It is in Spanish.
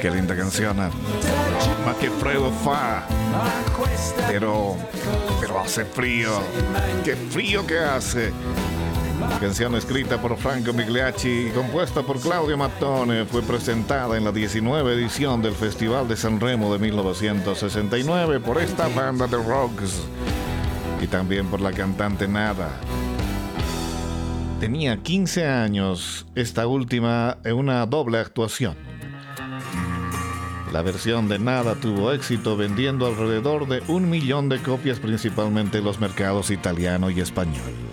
Qué linda canción. Ma che freddo fa. Pero hace frío. Qué frío que hace. Canción escrita por Franco Migliacci y compuesta por Claudio Mattone, fue presentada en la 19 edición del Festival de San Remo de 1969 por esta banda de rocks y también por la cantante Nada. Tenía 15 años, esta última en una doble actuación. La versión de Nada tuvo éxito vendiendo alrededor de 1 millón de copias, principalmente en los mercados italiano y español.